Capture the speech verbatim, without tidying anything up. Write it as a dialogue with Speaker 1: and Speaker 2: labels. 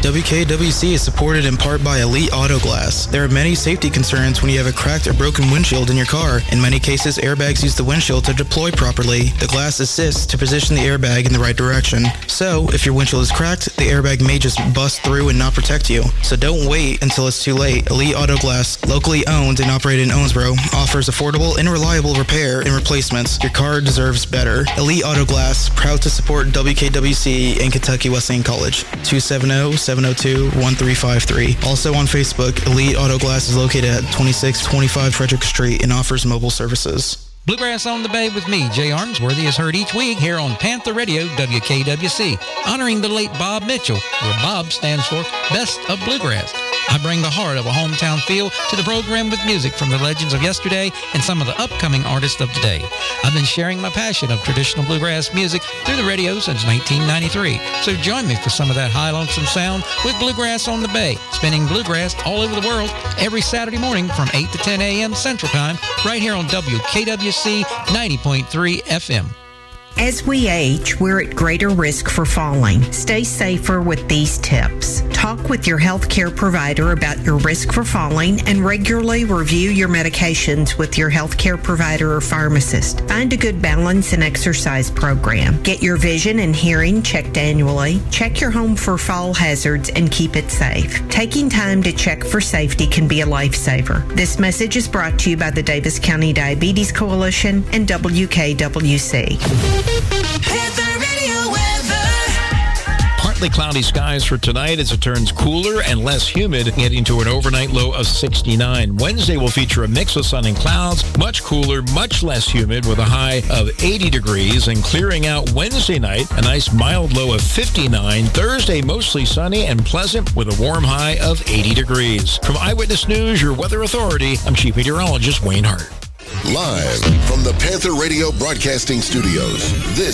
Speaker 1: W K W C is supported in part by Elite Auto Glass. There are many safety concerns when you have a cracked or broken windshield in your car. In many cases, airbags use the windshield to deploy properly. The glass assists to position the airbag in the right direction. So, if your windshield is cracked, the airbag may just bust through and not protect you. So don't wait until it's too late. Elite Auto Glass, locally owned and operated in Owensboro, offers affordable and reliable repair and replacements. Your car deserves better. Elite Auto Glass, proud to support W K W C and Kentucky Wesleyan College. two seven zero, seven zero two, one three five three. Also on Facebook, Elite Auto Glass is located at twenty-six twenty-five Frederick Street and offers mobile services.
Speaker 2: Bluegrass on the Bay with me, Jay Arnsworthy, is heard each week here on Panther Radio, W K W C, honoring the late Bob Mitchell, where Bob stands for Best of Bluegrass. I bring the heart of a hometown feel to the program with music from the legends of yesterday and some of the upcoming artists of today. I've been sharing my passion of traditional bluegrass music through the radio since nineteen ninety-three, so join me for some of that high lonesome sound with Bluegrass on the Bay, spinning bluegrass all over the world every Saturday morning from eight to ten a.m. Central Time, right here on W K W C ninety point three F M.
Speaker 3: As we age, we're at greater risk for falling. Stay safer with these tips. Talk with your healthcare provider about your risk for falling and regularly review your medications with your healthcare provider or pharmacist. Find a good balance and exercise program. Get your vision and hearing checked annually. Check your home for fall hazards and keep it safe. Taking time to check for safety can be a lifesaver. This message is brought to you by the Davis County Diabetes Coalition and W K W C.
Speaker 4: Partly cloudy skies for tonight as it turns cooler and less humid, getting to an overnight low of sixty-nine. Wednesday will feature a mix of sun and clouds, much cooler, much less humid with a high of eighty degrees, and clearing out Wednesday night, a nice mild low of fifty-nine. Thursday, mostly sunny and pleasant with a warm high of eighty degrees. From Eyewitness News, your weather authority, I'm Chief Meteorologist Wayne Hart.
Speaker 5: Live from the Panther Radio Broadcasting Studios, this